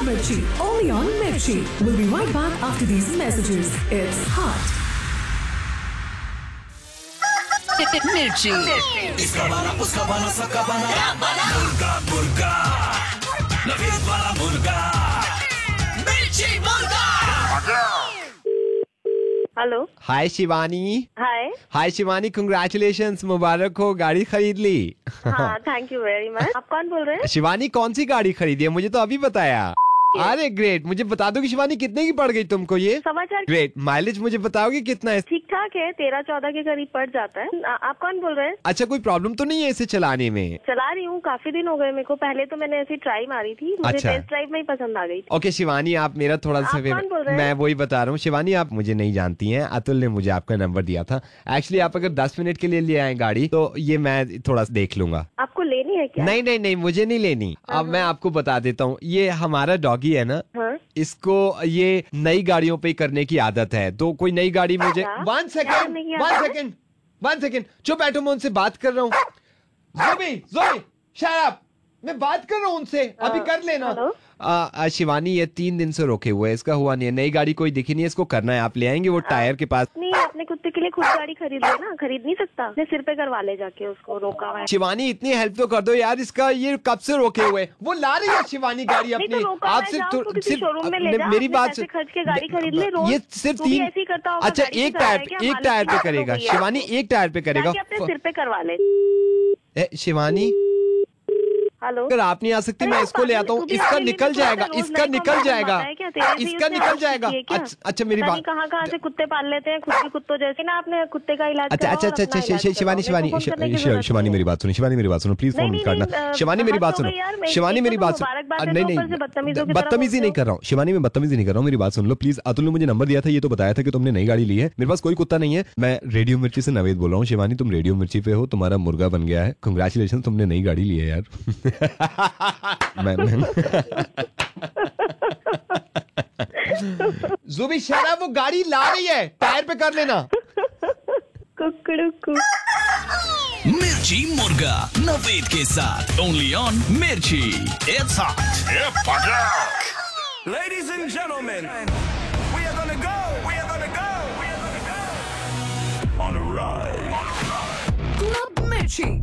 Mirchi, only on Mirchi. We'll be right back after these messages. It's hot. Mirchi. इसका बना उसका बना सबका बना मुर्गा मुर्गा नवीद वाला मुर्गा मिर्ची मुर्गा। हेलो। हाय शिवानी। हाय शिवानी, कंग्रेचुलेशंस, मुबारक हो, गाड़ी खरीद ली। हाँ, थैंक यू वेरी मच। आप कौन बोल रहे हैं? शिवानी कौन सी गाड़ी खरीदी है, मुझे तो अभी बताया। अरे ग्रेट, मुझे बता दो कि शिवानी कितने की पड़ गई तुमको ये? 4.25। ग्रेट, माइलेज मुझे बताओगे कितना है? ठीक ठाक है, 13-14 के करीब पड़ जाता है। आप कौन बोल रहे हैं? अच्छा, कोई प्रॉब्लम तो नहीं है इसे चलाने में? चला रही हूँ, काफी दिन हो गए मेरे को। पहले तो मैंने ऐसी ट्राई मारी थी, मुझे टेस्ट ड्राइव में ही पसंद आ गई थी। ओके शिवानी, आप मेरा थोड़ा सा मैं वही बता रहा हूँ। शिवानी आप मुझे नहीं जानती हैं, अतुल ने मुझे आपका नंबर दिया था। एक्चुअली आप अगर 10 मिनट के लिए ले आए गाड़ी तो ये मैं थोड़ा सा देख लूंगा। आपको लेनी है क्या? नहीं, मुझे नहीं लेनी। अब मैं आपको बता देता हूँ, ये हमारा डॉगी है ना, इसको ये नई गाड़ियों पे करने की आदत है। तो कोई नई गाड़ी मुझे 1 सेकेंड चुप बैठो, मैं उनसे बात कर रहा हूँ। ज़ोबी शट अप, मैं बात कर रहा हूँ उनसे, अभी कर लेना। शिवानी ये 3 दिन से रोके हुए, इसका हुआ नहीं है, नई गाड़ी कोई दिखी नहीं है, इसको करना है, आप ले आएंगे वो टायर के पास? नहीं, अपने कुत्ते के लिए खुद गाड़ी खरीद लेना। खरीद नहीं सकता, अपने सिर पे करवा ले जाके, उसको रोका हुआ है। शिवानी इतनी हेल्प तो कर दो यार, इसका ये कब से रोके हुए, वो ला रही है शिवानी गाड़ी अपनी। आप सिर्फ मेरी बात खर्च के गाड़ी खरीद ले, ये सिर्फ 3। अच्छा, एक टायर पे करेगा शिवानी, एक टायर पे करेगा, अपने सिर पे करवा ले। शिवानी अगर आप नहीं आ सकती मैं इसको ले आता हूँ, इसका निकल जाएगा। अच्छा मेरी बात, कहाँ से कुत्ते पाल लेते हैं, खुद भी कुत्तों जैसे ना, आपने कुत्ते का इलाज। अच्छा शिवानी मेरी बात सुनो प्लीज, फोन करना। शिवानी मेरी बात सुनो, नहीं बदतमीजी नहीं कर रहा हूँ शिवानी, मैं बदतमीजी नहीं कर रहा हूँ, मेरी बात सुन लो प्लीज। अतुल ने मुझे नंबर दिया था, ये तो बताया था कि तुमने नई गाड़ी ली है। मेरे पास कोई कुत्ता नहीं है, मैं रेडियो मिर्ची से नवेद बोल रहा हूँ। शिवानी तुम रेडियो मिर्ची पे हो, तुम्हारा मुर्गा बन गया है, कंग्रेचुलेशन, तुमने नई गाड़ी ली है यार। ज़ुबी शरा, वो गाड़ी ला रही है, टायर पे कर लेना। मिर्ची मुर्गा नवेद के साथ, ओनली ऑन मिर्ची। It's hot. Ladies and gentlemen, we are gonna go on a ride. Club Mirchi.